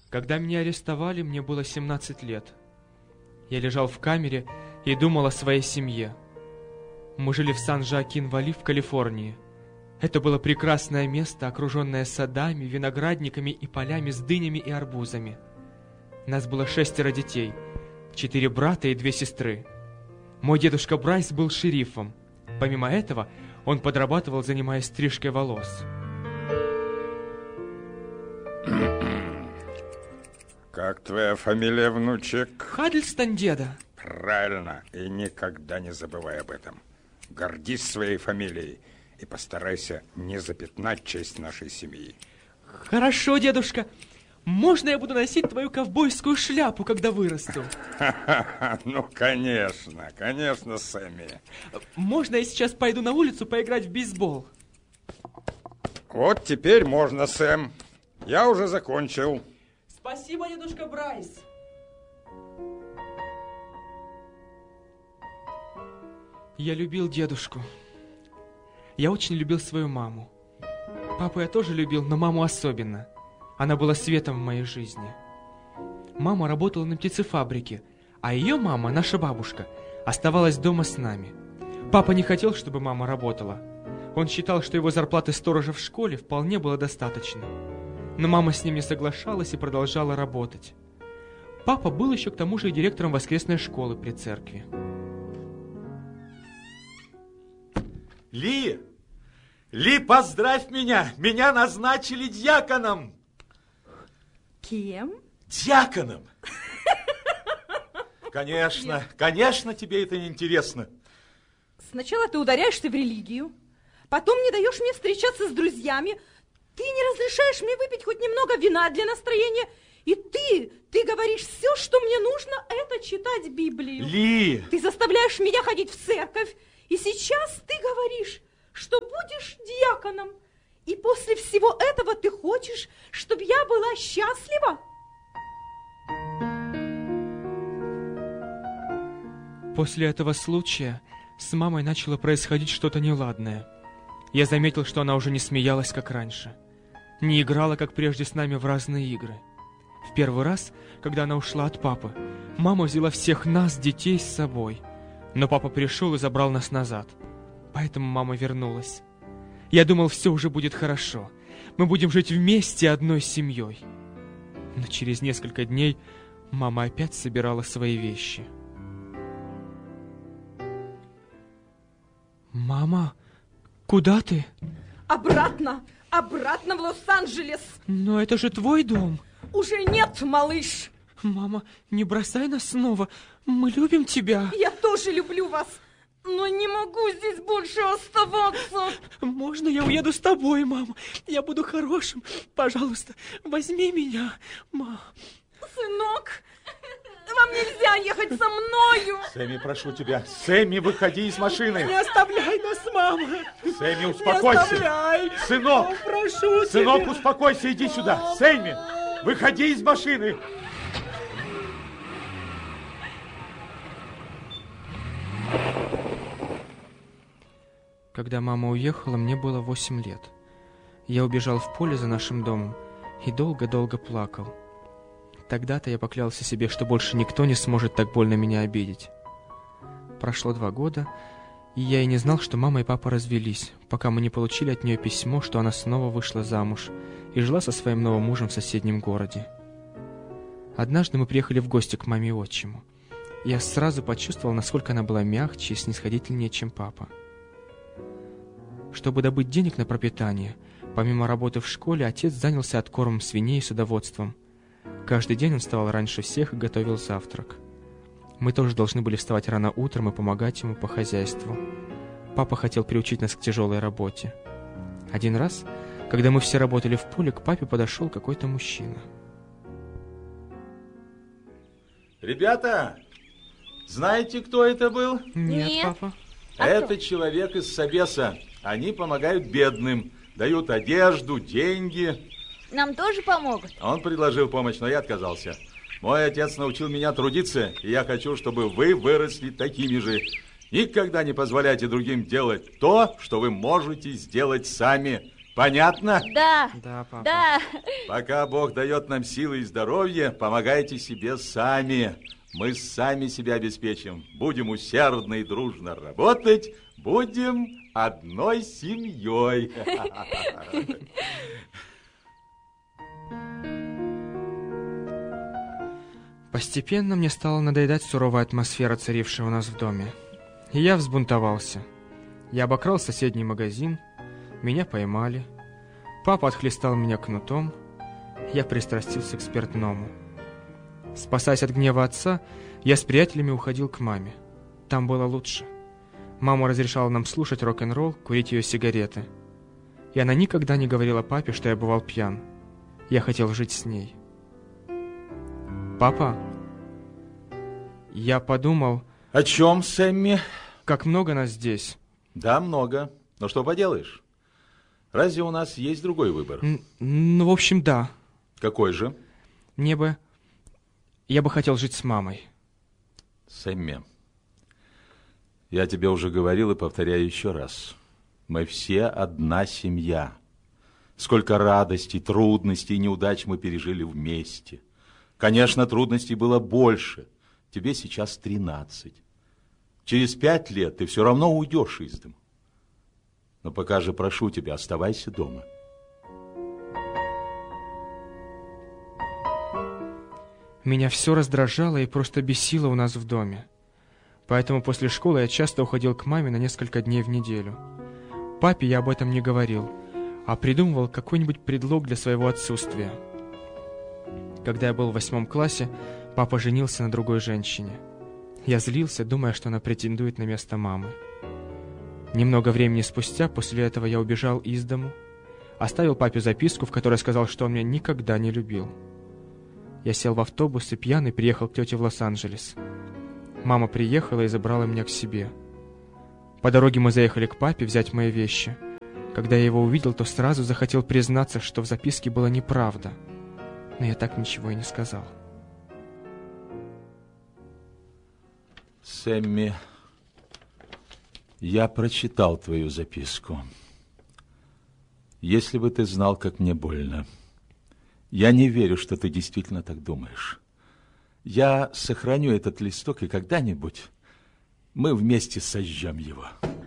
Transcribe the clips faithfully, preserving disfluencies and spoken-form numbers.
Когда меня арестовали, мне было семнадцать лет. Я лежал в камере и думал о своей семье. Мы жили в Сан-Жоакин-Вали в Калифорнии. Это было прекрасное место, окруженное садами, виноградниками и полями с дынями и арбузами. Нас было шестеро детей, четыре брата и две сестры. Мой дедушка Брайс был шерифом. Помимо этого, он подрабатывал, занимаясь стрижкой волос. Как твоя фамилия, внучек? Хаддельстон, деда. Правильно, и никогда не забывай об этом. Гордись своей фамилией и постарайся не запятнать честь нашей семьи. Хорошо, дедушка. Можно я буду носить твою ковбойскую шляпу, когда вырасту? Ну, конечно, конечно, Сэмми. Можно я сейчас пойду на улицу поиграть в бейсбол? Вот теперь можно, Сэм. Я уже закончил. Спасибо, дедушка Брайс. Я любил дедушку. Я очень любил свою маму. Папу я тоже любил, но маму особенно. Она была светом в моей жизни. Мама работала на птицефабрике, а ее мама, наша бабушка, оставалась дома с нами. Папа не хотел, чтобы мама работала. Он считал, что его зарплаты сторожа в школе вполне было достаточно. Но мама с ним не соглашалась и продолжала работать. Папа был еще к тому же и директором воскресной школы при церкви. Ли! Ли, поздравь меня! Меня назначили дьяконом! Кем? Дьяконом! Конечно, конечно, тебе это не интересно. Сначала ты ударяешься в религию, потом не даешь мне встречаться с друзьями, ты не разрешаешь мне выпить хоть немного вина для настроения, и ты, ты говоришь, все, что мне нужно, это читать Библию. Ли! Ты заставляешь меня ходить в церковь, и сейчас ты говоришь, что будешь диаконом. И после всего этого ты хочешь, чтобы я была счастлива? После этого случая с мамой начало происходить что-то неладное. Я заметил, что она уже не смеялась, как раньше. Не играла, как прежде, с нами в разные игры. В первый раз, когда она ушла от папы, мама взяла всех нас, детей, с собой. Но папа пришел и забрал нас назад. Поэтому мама вернулась. Я думал, все уже будет хорошо. Мы будем жить вместе одной семьей. Но через несколько дней мама опять собирала свои вещи. Мама, куда ты? Обратно, обратно в Лос-Анджелес. Но это же твой дом. Уже нет, малыш. Мама, не бросай нас снова. Мы любим тебя. Я тоже люблю вас. Но не могу здесь больше оставаться. Можно я уеду с тобой, мама? Я буду хорошим. Пожалуйста, возьми меня, мама. Сынок, вам нельзя ехать со мною. Сэмми, прошу тебя. Сэмми, выходи из машины. Не оставляй нас, мама. Сэмми, успокойся. Не оставляй. Сынок, О, прошу сынок, тебя. успокойся, иди сюда. Сэмми, выходи из машины. Когда мама уехала, мне было восемь лет. Я убежал в поле за нашим домом и долго-долго плакал. Тогда-то я поклялся себе, что больше никто не сможет так больно меня обидеть. Прошло два года, и я и не знал, что мама и папа развелись, пока мы не получили от нее письмо, что она снова вышла замуж и жила со своим новым мужем в соседнем городе. Однажды мы приехали в гости к маме и отчиму. Я сразу почувствовал, насколько она была мягче и снисходительнее, чем папа. Чтобы добыть денег на пропитание, помимо работы в школе, отец занялся откормом свиней и садоводством. Каждый день он вставал раньше всех и готовил завтрак. Мы тоже должны были вставать рано утром и помогать ему по хозяйству. Папа хотел приучить нас к тяжелой работе. Один раз, когда мы все работали в поле, к папе подошел какой-то мужчина. Ребята, знаете, кто это был? Нет, Нет. папа. Это человек из Собеса. Они помогают бедным, дают одежду, деньги. Нам тоже помогут? Он предложил помощь, но я отказался. Мой отец научил меня трудиться, и я хочу, чтобы вы выросли такими же. Никогда не позволяйте другим делать то, что вы можете сделать сами. Понятно? Да. Да, папа. Да. Пока Бог дает нам силы и здоровье, помогайте себе сами. Мы сами себя обеспечим. Будем усердно и дружно работать, будем одной семьей. Постепенно мне стала надоедать суровая атмосфера, царившая у нас в доме. И я взбунтовался. Я обокрал соседний магазин, меня поймали. Папа отхлестал меня кнутом, я пристрастился к спиртному. Спасаясь от гнева отца, я с приятелями уходил к маме. Там было лучше. Мама разрешала нам слушать рок-н-ролл, курить ее сигареты. И она никогда не говорила папе, что я бывал пьян. Я хотел жить с ней. Папа, я подумал... О чем, Сэмми? Как много нас здесь. Да, много. Но что поделаешь? Разве у нас есть другой выбор? Н- ну, в общем, да. Какой же? Мне бы... Я бы хотел жить с мамой. Сэмми, я тебе уже говорил и повторяю еще раз. Мы все одна семья. Сколько радостей, трудностей и неудач мы пережили вместе. Конечно, трудностей было больше. Тебе сейчас тринадцать. Через пять лет ты все равно уйдешь из дому. Но пока же прошу тебя, оставайся дома. Меня все раздражало и просто бесило у нас в доме. Поэтому после школы я часто уходил к маме на несколько дней в неделю. Папе я об этом не говорил, а придумывал какой-нибудь предлог для своего отсутствия. Когда я был в восьмом классе, папа женился на другой женщине. Я злился, думая, что она претендует на место мамы. Немного времени спустя, после этого я убежал из дому, оставил папе записку, в которой сказал, что он меня никогда не любил. Я сел в автобус и пьяный приехал к тете в Лос-Анджелес. Мама приехала и забрала меня к себе. По дороге мы заехали к папе взять мои вещи. Когда я его увидел, то сразу захотел признаться, что в записке была неправда. Но я так ничего и не сказал. Сэмми, я прочитал твою записку. Если бы ты знал, как мне больно. Я не верю, что ты действительно так думаешь. Я сохраню этот листок, и когда-нибудь мы вместе сожжем его.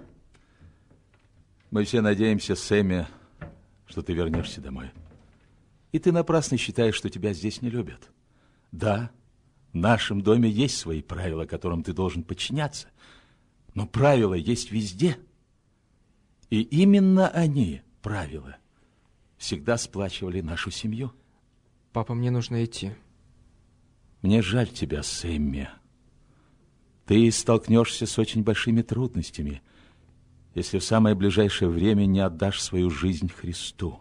Мы все надеемся, Сэмми, что ты вернешься домой. И ты напрасно считаешь, что тебя здесь не любят. Да, в нашем доме есть свои правила, которым ты должен подчиняться. Но правила есть везде. И именно они, правила, всегда сплачивали нашу семью. Папа, мне нужно идти. Мне жаль тебя, Сэмми. Ты столкнешься с очень большими трудностями, если в самое ближайшее время не отдашь свою жизнь Христу.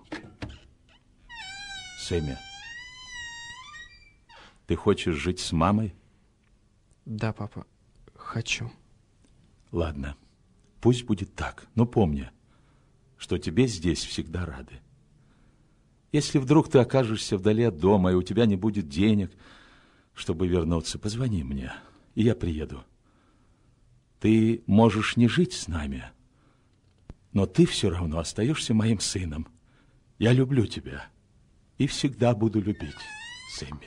Сэмми, ты хочешь жить с мамой? Да, папа, хочу. Ладно, пусть будет так, но помни, что тебе здесь всегда рады. Если вдруг ты окажешься вдали от дома, и у тебя не будет денег, чтобы вернуться, позвони мне, и я приеду. Ты можешь не жить с нами, но ты все равно остаешься моим сыном. Я люблю тебя и всегда буду любить, Сэмми.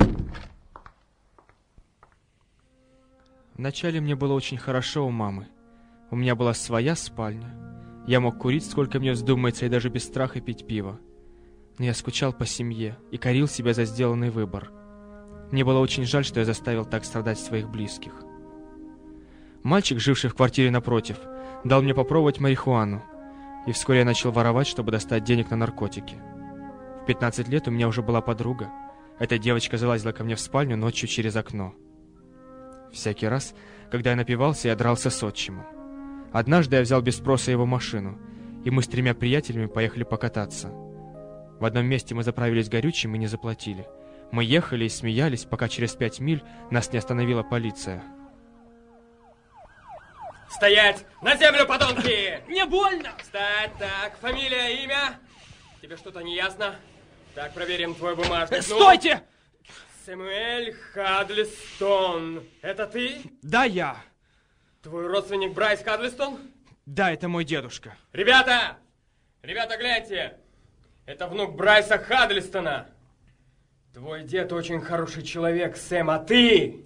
Вначале мне было очень хорошо у мамы. У меня была своя спальня. Я мог курить, сколько мне вздумается, и даже без страха пить пиво. Но я скучал по семье и корил себя за сделанный выбор. Мне было очень жаль, что я заставил так страдать своих близких. Мальчик, живший в квартире напротив, дал мне попробовать марихуану, и вскоре я начал воровать, чтобы достать денег на наркотики. В пятнадцать лет у меня уже была подруга. Эта девочка залазила ко мне в спальню ночью через окно. Всякий раз, когда я напивался, я дрался с отчимом. Однажды я взял без спроса его машину, и мы с тремя приятелями поехали покататься. В одном месте мы заправились горючим и не заплатили. Мы ехали и смеялись, пока через пять миль нас не остановила полиция. Стоять! На землю, подонки! Мне больно! Встать, так, фамилия, имя? Тебе что-то не ясно? Так, проверим твой бумажник. Стойте! Ну, Сэмюэль Хадлистон. Это ты? Да, я. Твой родственник Брайс Хадлистон? Да, это мой дедушка. Ребята, Ребята, гляньте! Это внук Брайса Хаддлистона. Твой дед очень хороший человек, Сэм, а ты...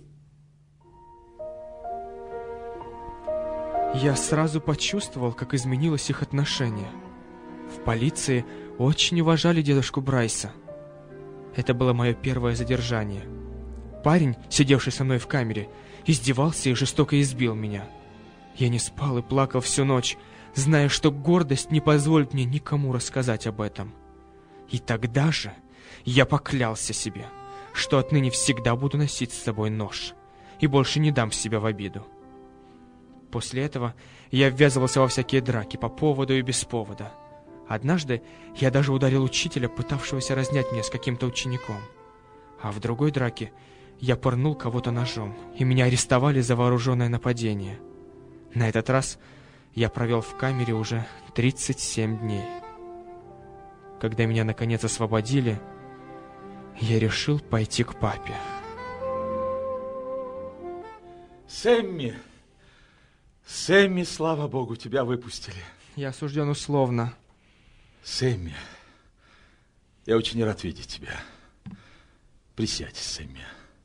Я сразу почувствовал, как изменилось их отношение. В полиции очень уважали дедушку Брайса. Это было мое первое задержание. Парень, сидевший со мной в камере, издевался и жестоко избил меня. Я не спал и плакал всю ночь, зная, что гордость не позволит мне никому рассказать об этом. И тогда же я поклялся себе, что отныне всегда буду носить с собой нож и больше не дам себя в обиду. После этого я ввязывался во всякие драки по поводу и без повода. Однажды я даже ударил учителя, пытавшегося разнять меня с каким-то учеником. А в другой драке я пырнул кого-то ножом, и меня арестовали за вооруженное нападение. На этот раз я провел в камере уже тридцать семь дней. Когда меня наконец освободили, я решил пойти к папе. Сэмми! Сэмми, слава богу, тебя выпустили. Я осужден условно. Сэмми, я очень рад видеть тебя. Присядь, Сэмми.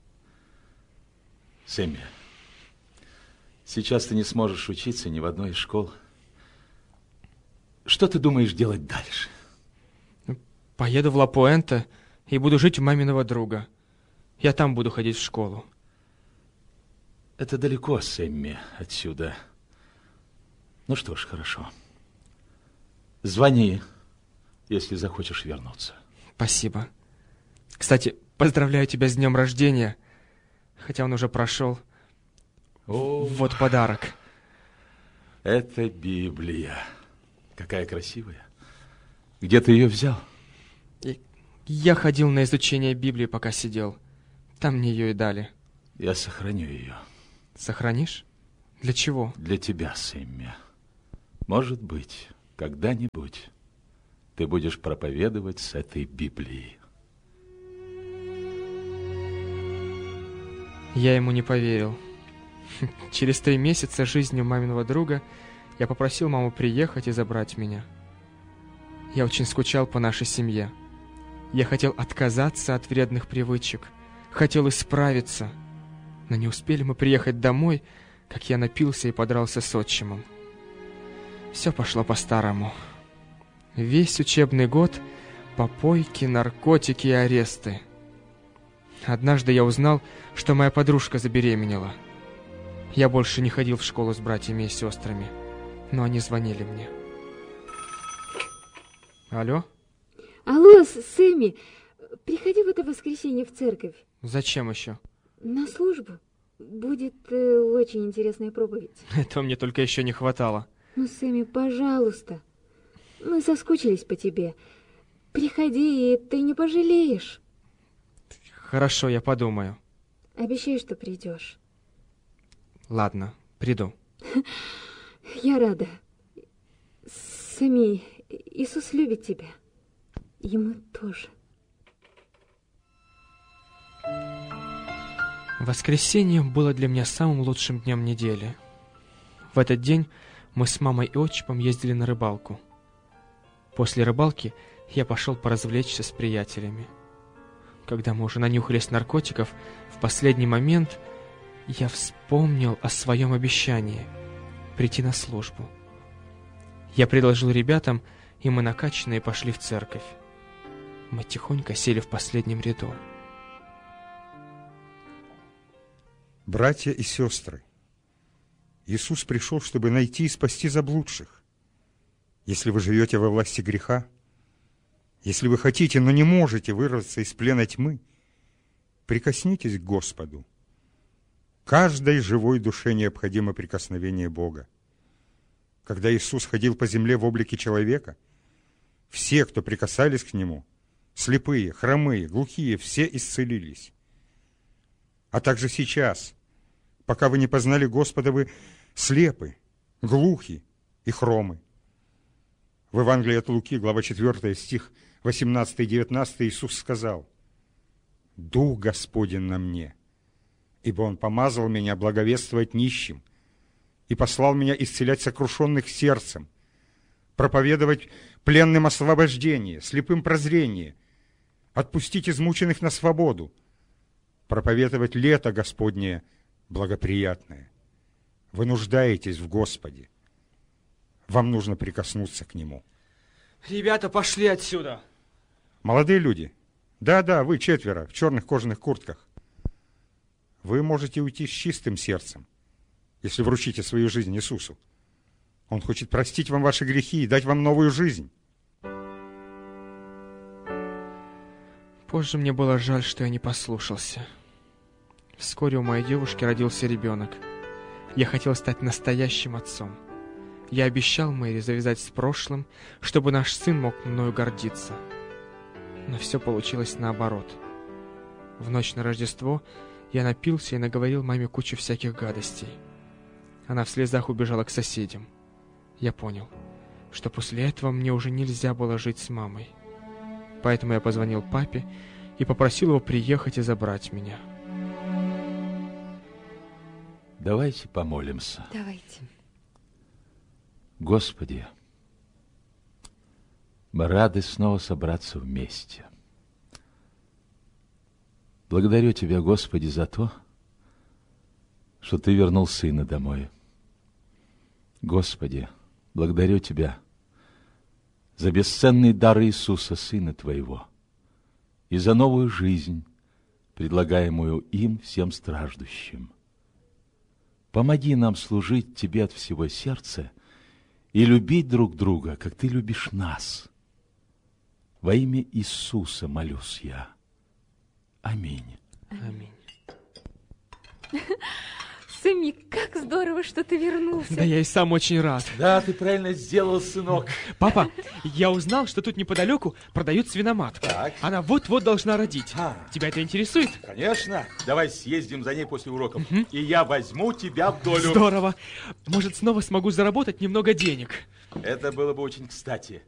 Сэмми, сейчас ты не сможешь учиться ни в одной из школ. Что ты думаешь делать дальше? Поеду в Ла-Пуэнте и буду жить у маминого друга. Я там буду ходить в школу. Это далеко, Сэмми, отсюда. Ну что ж, хорошо. Звони, если захочешь вернуться. Спасибо. Кстати, поздравляю тебя с днем рождения. Хотя он уже прошел. О, вот подарок. Это Библия. Какая красивая. Где ты ее взял? Я ходил на изучение Библии, пока сидел. Там мне ее и дали. Я сохраню ее. Сохранишь? Для чего? Для тебя, Сэмми. Может быть, когда-нибудь ты будешь проповедовать с этой Библией. Я ему не поверил. Через три месяца жизни у маминого друга я попросил маму приехать и забрать меня. Я очень скучал по нашей семье. Я хотел отказаться от вредных привычек, хотел исправиться. Но не успели мы приехать домой, как я напился и подрался с отчимом. Все пошло по-старому. Весь учебный год — попойки, наркотики и аресты. Однажды я узнал, что моя подружка забеременела. Я больше не ходил в школу с братьями и сестрами, но они звонили мне. Алло? Алло, Сэмми, приходи в это воскресенье в церковь. Зачем еще? На службу. Будет э, очень интересная проповедь. Этого мне только еще не хватало. Ну, Сэмми, пожалуйста. Мы соскучились по тебе. Приходи, и ты не пожалеешь. Хорошо, я подумаю. Обещай, что придешь. Ладно, приду. Я рада. Сэмми, Иисус любит тебя. Ему тоже. Воскресенье было для меня самым лучшим днем недели. В этот день мы с мамой и отчимом ездили на рыбалку. После рыбалки я пошел поразвлечься с приятелями. Когда мы уже нанюхались наркотиков, в последний момент я вспомнил о своем обещании прийти на службу. Я предложил ребятам, и мы накачанные пошли в церковь. Мы тихонько сели в последнем ряду. Братья и сестры, Иисус пришел, чтобы найти и спасти заблудших. Если вы живете во власти греха, если вы хотите, но не можете вырваться из плена тьмы, прикоснитесь к Господу. Каждой живой душе необходимо прикосновение Бога. Когда Иисус ходил по земле в облике человека, все, кто прикасались к Нему, слепые, хромые, глухие, все исцелились. А также сейчас, пока вы не познали Господа, вы слепы, глухи и хромы. В Евангелии от Луки, глава четвёртая, стих восемнадцатый и девятнадцатый, Иисус сказал: «Дух Господень на мне, ибо Он помазал меня благовествовать нищим и послал меня исцелять сокрушенных сердцем, проповедовать пленным освобождение, слепым прозрение, отпустить измученных на свободу, проповедовать лето Господнее благоприятное. Вы нуждаетесь в Господе. Вам нужно прикоснуться к Нему. Ребята, пошли отсюда. Молодые люди, да-да, вы четверо в черных кожаных куртках. Вы можете уйти с чистым сердцем, если вручите свою жизнь Иисусу. Он хочет простить вам ваши грехи и дать вам новую жизнь. Позже мне было жаль, что я не послушался. Вскоре у моей девушки родился ребенок. Я хотел стать настоящим отцом. Я обещал Мэри завязать с прошлым, чтобы наш сын мог мною гордиться. Но все получилось наоборот. В ночь на Рождество я напился и наговорил маме кучу всяких гадостей. Она в слезах убежала к соседям. Я понял, что после этого мне уже нельзя было жить с мамой. Поэтому я позвонил папе и попросил его приехать и забрать меня. Давайте помолимся. Давайте. Господи, мы рады снова собраться вместе. Благодарю Тебя, Господи, за то, что Ты вернул Сына домой. Господи, благодарю Тебя за бесценный дар Иисуса, Сына Твоего, и за новую жизнь, предлагаемую им всем страждущим. Помоги нам служить Тебе от всего сердца и любить друг друга, как Ты любишь нас. Во имя Иисуса молюсь я. Аминь. Аминь. Сэмми, как здорово, что ты вернулся. Да я и сам очень рад. Да, ты правильно сделал, сынок. Папа, я узнал, что тут неподалеку продают свиноматку. Так. Она вот-вот должна родить. А. Тебя это интересует? Конечно. Давай съездим за ней после уроков, и я возьму тебя в долю. Здорово. Может, снова смогу заработать немного денег. Это было бы очень кстати.